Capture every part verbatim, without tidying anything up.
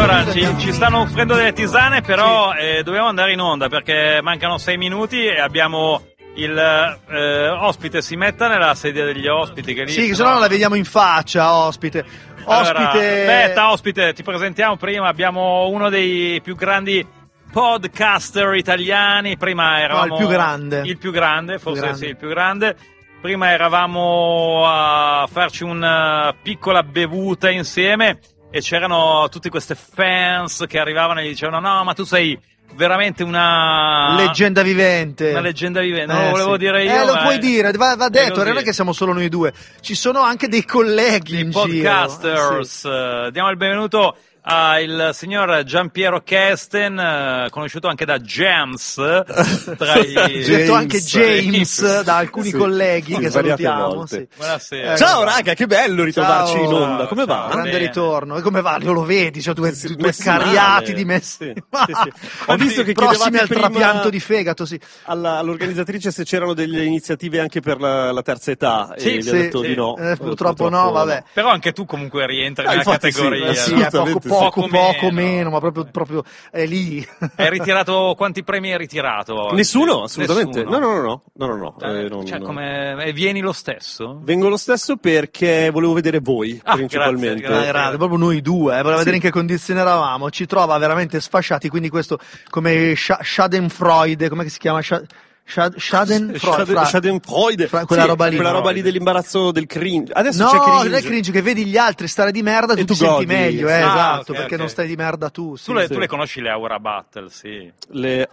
Allora, ci, ci stanno offrendo delle tisane, però sì. eh, dobbiamo andare in onda perché mancano sei minuti e abbiamo il eh, ospite. Si metta nella sedia degli ospiti. Che lì, sì, che se no non la vediamo in faccia, ospite. Ospite. Allora, aspetta, ospite, ti presentiamo prima. Abbiamo uno dei più grandi podcaster italiani. Prima eravamo no, il più grande. Il più grande, forse più grande. sì, il più grande. Prima eravamo a farci una piccola bevuta insieme e c'erano tutte queste fans che arrivavano e gli dicevano no, ma tu sei veramente una leggenda vivente. Una leggenda vivente, non eh, lo volevo sì. dire io. Eh, lo ma puoi è... dire, va, va detto, non è che siamo solo noi due. Ci sono anche dei colleghi dei in podcasters. Giro. Sì. Diamo il benvenuto al signor Giampiero Kesten, conosciuto anche da James, tra i... James. Detto anche James, James da alcuni sì. colleghi sì, che salutiamo. Sì. Buonasera. Eh, Ciao raga, che bello ritrovarci ciao, in onda. Come ciao, va? Grande bene. ritorno. E come va? Lo vedi? Cioè, due, sì, due cariati male. di messi. Sì, sì, sì. Ho visto che prossimi al prima trapianto di fegato, sì. Alla, all'organizzatrice se c'erano delle iniziative anche per la, la terza età sì, e sì, gli ha detto sì. di no. Eh, purtroppo, purtroppo no, vabbè. Però anche tu comunque rientri ah, nella infatti categoria. Sì, sì, è poco, poco, poco, poco meno. meno, ma proprio, proprio è lì. Hai ritirato quanti premi hai ritirato? Oggi? Nessuno, assolutamente. Nessuno. No, no, no, no, no, no. Eh, eh, non, cioè, no. come e vieni lo stesso? Vengo lo stesso perché volevo vedere voi, ah, principalmente. Grazie, grazie. Grande, proprio noi due, eh, voleva sì. vedere in che condizioni eravamo. Ci trova veramente sfasciati, quindi questo come Sch- Schadenfreude, come si chiama? Sch- Schad- Schadenfreude, Schadenfreude, fra- quella sì, roba lì, quella roba lì dell'imbarazzo del cringe. Adesso no, c'è cringe. non è cringe, che vedi gli altri stare di merda e tu tu ti senti godi. meglio, eh, Ah, esatto, okay, perché okay. non stai di merda tu. Sì, Tu, le, sì. tu le conosci le Aura Battle, sì. Le...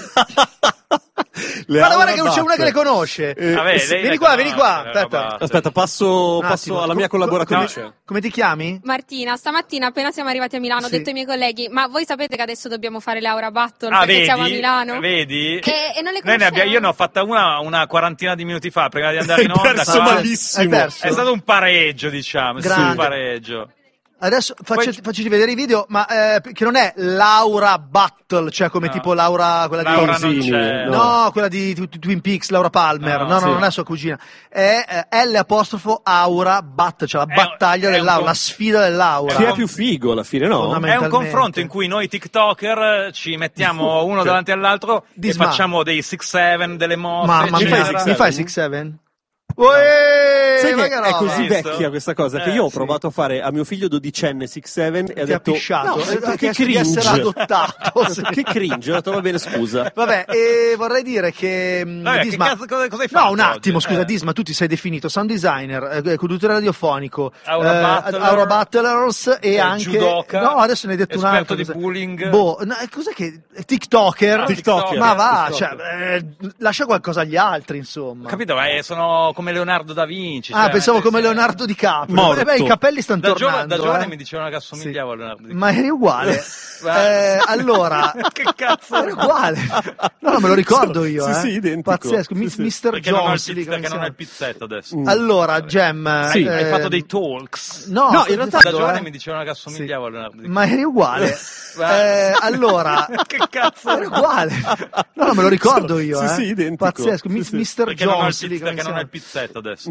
le guarda, guarda che non c'è una che le conosce. Eh, Vabbè, sì. Vieni qua, vieni qua. Aspetta, Aspetta, passo, passo alla mia collaboratrice. Come, come ti chiami? Martina, stamattina appena siamo arrivati a Milano ho Sì. detto ai miei colleghi ma voi sapete che adesso dobbiamo fare l'Aura Battle Ah, perché vedi? siamo a Milano? Vedi? E, e non le Noi ne abbiamo, io ne ho conoscevano. fatta una una quarantina di minuti fa prima di andare in Hai onda. perso qua. malissimo. Hai perso. È stato un pareggio, diciamo, sì, Grande. un pareggio. Adesso faccio, Poi- faccici vedere i video, ma eh, che non è Laura Battle, cioè come No. tipo Laura, quella Laura di non Pausini, c'è. no. no, quella di Tw- Twin Peaks, Laura Palmer. No, No, no, sì. non è sua cugina. È eh, L apostrofo Aura Bat, cioè la È un- battaglia è un dell'Aura, con- la sfida dell'Aura. Chi è più figo alla fine, no? È un Fondamentalmente. confronto in cui noi TikToker ci mettiamo uno davanti all'altro Di e sma- facciamo dei six seven, delle mosse, Mamma eccetera. mia, six mi fai seven? six seven? Uè, Sai ma che che è roba. così Visto? vecchia questa cosa che Eh, io ho sì. provato a fare a mio figlio dodicenne six seven e ha Ti ha detto pisciato, no, ha detto ha che detto, di essere adottato. Sì. che cringe, ho detto va bene scusa. Vabbè, e vorrei dire che mh, Vabbè, che Disma, cazzo- cosa- cosa hai fatto no, un attimo, oggi? scusa, Eh. Disma, tu ti sei definito sound designer, eh, conduttore radiofonico, Aura eh, Battler, Aura Battlers e eh, anche judoka, no, adesso ne hai detto un esperto altro. di cos'è? bullying. Boh, no, eh, cos'è che TikToker? Ah, TikToker. Ma va, TikToker. cioè, eh, lascia qualcosa agli altri, insomma. Capito? Ma eh, sono come Leonardo da Vinci. Ah, cioè, pensavo sì, come sì. Leonardo DiCaprio. Morto. Eh beh, i capelli stanno Da, giova- tornando. da giovane eh. mi dicevano che assomigliavo a Leonardo DiCaprio. Ma eri uguale. Ma- eh, allora, che cazzo? era uguale. No, no, me lo ricordo io. Sì, eh. sì, identico. Pazzesco. Sì, Mi- sì. mister Perché non ho il, Jones. pizz- lì, come perché si non ho il chiama? pizzetto adesso. Mm. Allora, Gem. Sì. eh, Hai fatto dei talks. No, No, in realtà Da quello, giovane eh. mi dicevano che assomigliavo a Leonardo DiCaprio. Ma eri uguale. Ma- eh, allora, che cazzo? era uguale. No, no, me lo ricordo io. Sì, eh. sì, identico. Pazzesco. Sì, Mi- sì. mister Perché non ho il, Jones. pizz- lì, come perché si non ho chiama? il pizzetto adesso.